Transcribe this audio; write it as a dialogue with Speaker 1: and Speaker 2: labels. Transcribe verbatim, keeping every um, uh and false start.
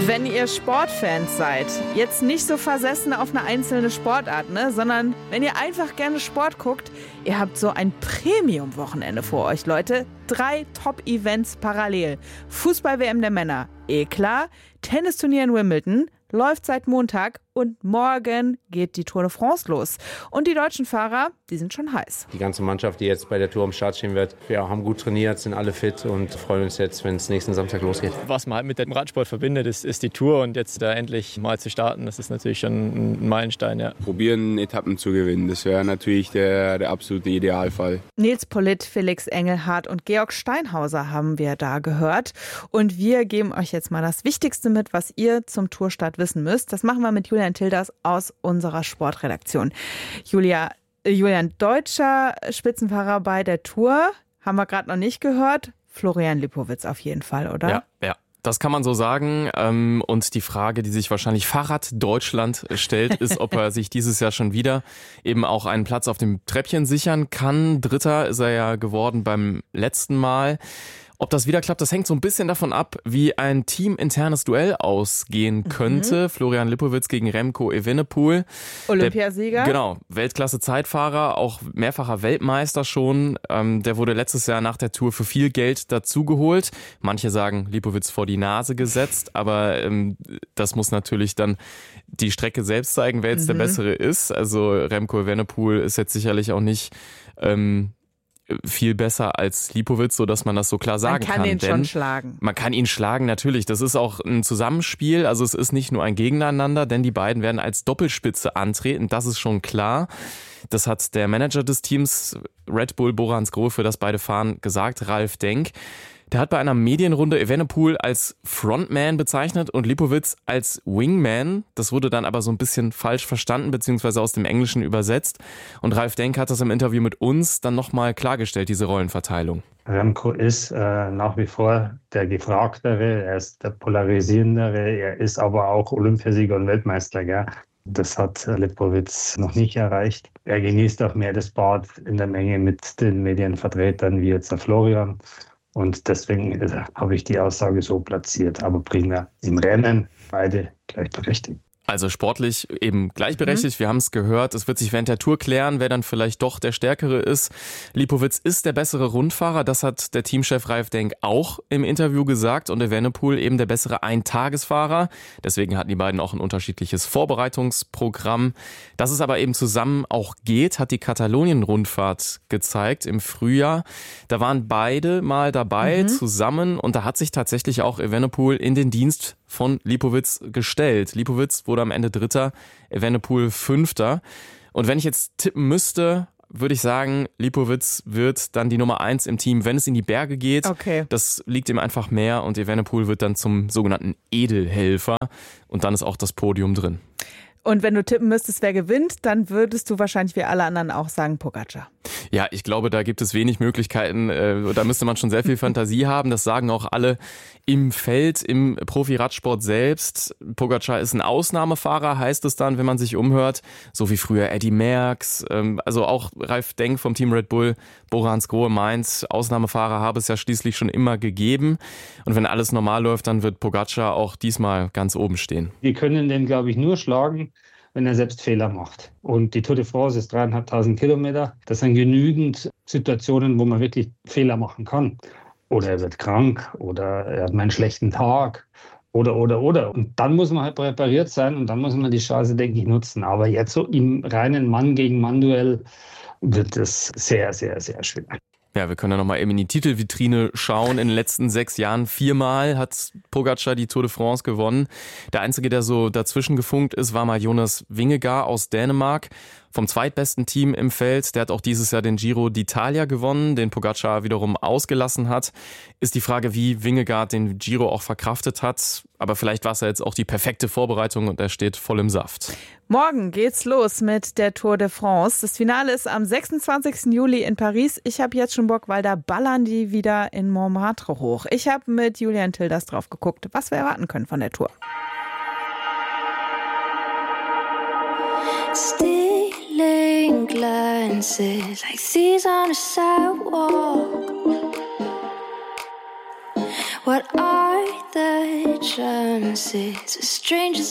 Speaker 1: Wenn ihr Sportfans seid, jetzt nicht so versessen auf eine einzelne Sportart, ne, sondern wenn ihr einfach gerne Sport guckt, ihr habt so ein Premium-Wochenende vor euch, Leute. Drei Top-Events parallel. Fußball-W M der Männer, eh klar. Tennisturnier in Wimbledon, läuft seit Montag und morgen geht die Tour de France los. Und die deutschen Fahrer, die sind schon heiß.
Speaker 2: Die ganze Mannschaft, die jetzt bei der Tour am Start stehen wird, ja, haben gut trainiert, sind alle fit und freuen uns jetzt, wenn es nächsten Samstag losgeht.
Speaker 3: Was man halt mit dem Radsport verbindet, ist, ist die Tour und jetzt da endlich mal zu starten, das ist natürlich schon ein Meilenstein. Ja.
Speaker 4: Probieren, Etappen zu gewinnen, das wäre natürlich der, der absolute Idealfall.
Speaker 1: Nils Politt, Felix Engelhardt und Georg Steinhauser haben wir da gehört. Und wir geben euch jetzt mal das Wichtigste mit, was ihr zum Tourstart wissen müsst. Das machen wir mit Julian Tilders aus unserer Sportredaktion. Julia, äh, Julian, deutscher Spitzenfahrer bei der Tour, haben wir gerade noch nicht gehört. Florian Lipowitz auf jeden Fall, oder?
Speaker 5: Ja, ja. Das kann man so sagen. Und die Frage, die sich wahrscheinlich Fahrrad Deutschland stellt, ist, ob er sich dieses Jahr schon wieder eben auch einen Platz auf dem Treppchen sichern kann. Dritter ist er ja geworden beim letzten Mal. Ob das wieder klappt, das hängt so ein bisschen davon ab, wie ein teaminternes Duell ausgehen könnte. Mhm. Florian Lipowitz gegen Remco Evenepoel.
Speaker 1: Olympiasieger.
Speaker 5: Der, genau, Weltklasse-Zeitfahrer, auch mehrfacher Weltmeister schon. Ähm, der wurde letztes Jahr nach der Tour für viel Geld dazugeholt. Manche sagen, Lipowitz vor die Nase gesetzt, aber ähm, das muss natürlich dann die Strecke selbst zeigen, wer jetzt mhm. der Bessere ist. Also Remco Evenepoel ist jetzt sicherlich auch nicht Ähm, viel besser als Lipowitz, so dass man das so klar sagen kann.
Speaker 1: Man kann ihn
Speaker 5: Denn
Speaker 1: schon schlagen.
Speaker 5: Man kann ihn schlagen, natürlich. Das ist auch ein Zusammenspiel, also es ist nicht nur ein Gegeneinander, denn die beiden werden als Doppelspitze antreten, das ist schon klar. Das hat der Manager des Teams Red Bull, Bora Hansgrohe, für das beide fahren, gesagt, Ralf Denk. Der hat bei einer Medienrunde Evenepoel als Frontman bezeichnet und Lipowitz als Wingman. Das wurde dann aber so ein bisschen falsch verstanden, beziehungsweise aus dem Englischen übersetzt. Und Ralf Denk hat das im Interview mit uns dann nochmal klargestellt, diese Rollenverteilung.
Speaker 6: Remco ist äh, nach wie vor der Gefragtere, er ist der Polarisierendere, er ist aber auch Olympiasieger und Weltmeister. Gell? Das hat Lipowitz noch nicht erreicht. Er genießt auch mehr das Bad in der Menge mit den Medienvertretern wie jetzt der Florian. Und deswegen äh, habe ich die Aussage so platziert. Aber primär im Rennen beide gleichberechtigt.
Speaker 5: Also sportlich eben gleichberechtigt, mhm. wir haben es gehört. Es wird sich während der Tour klären, wer dann vielleicht doch der Stärkere ist. Lipowitz ist der bessere Rundfahrer, das hat der Teamchef Ralf Denk auch im Interview gesagt. Und Evenepoel eben der bessere Eintagesfahrer. Deswegen hatten die beiden auch ein unterschiedliches Vorbereitungsprogramm. Dass es aber eben zusammen auch geht, hat die Katalonien-Rundfahrt gezeigt im Frühjahr. Da waren beide mal dabei mhm. zusammen und da hat sich tatsächlich auch Evenepoel in den Dienst von Lipowitz gestellt. Lipowitz wurde am Ende Dritter, Evenepoel Fünfter. Und wenn ich jetzt tippen müsste, würde ich sagen, Lipowitz wird dann die Nummer eins im Team, wenn es in die Berge geht.
Speaker 1: Okay.
Speaker 5: Das liegt ihm einfach mehr und Evenepoel wird dann zum sogenannten Edelhelfer und dann ist auch das Podium drin.
Speaker 1: Und wenn du tippen müsstest, wer gewinnt, dann würdest du wahrscheinlich wie alle anderen auch sagen Pogačar.
Speaker 5: Ja, ich glaube, da gibt es wenig Möglichkeiten. Da müsste man schon sehr viel Fantasie haben. Das sagen auch alle im Feld, im Profi-Radsport selbst. Pogačar ist ein Ausnahmefahrer, heißt es dann, wenn man sich umhört. So wie früher Eddy Merckx. Also auch Ralf Denk vom Team Red Bull, Bora Hansgrohe meint, Ausnahmefahrer habe es ja schließlich schon immer gegeben. Und wenn alles normal läuft, dann wird Pogačar auch diesmal ganz oben stehen.
Speaker 6: Wir können den, glaube ich, nur schlagen, wenn er selbst Fehler macht. Und die Tour de France ist dreieinhalbtausend Kilometer. Das sind genügend Situationen, wo man wirklich Fehler machen kann. Oder er wird krank oder er hat mal einen schlechten Tag oder, oder, oder. Und dann muss man halt präpariert sein und dann muss man die Chance, denke ich, nutzen. Aber jetzt so im reinen Mann-gegen-Mann-Duell wird es sehr, sehr, sehr schwer.
Speaker 5: Ja, wir können ja nochmal eben in die Titelvitrine schauen. In den letzten sechs Jahren viermal hat Pogačar die Tour de France gewonnen. Der Einzige, der so dazwischen gefunkt ist, war mal Jonas Vingegaard aus Dänemark. Vom zweitbesten Team im Feld. Der hat auch dieses Jahr den Giro d'Italia gewonnen, den Pogačar wiederum ausgelassen hat. Ist die Frage, wie Vingegaard den Giro auch verkraftet hat. Aber vielleicht war es ja jetzt auch die perfekte Vorbereitung und er steht voll im Saft.
Speaker 1: Morgen geht's los mit der Tour de France. Das Finale ist am sechsundzwanzigsten Juli in Paris. Ich habe jetzt schon Bock, weil da ballern die wieder in Montmartre hoch. Ich habe mit Julian Tilders drauf geguckt, was wir erwarten können von der Tour.
Speaker 7: Stealing glances like thieves on a sidewalk. What are the chances. As strange as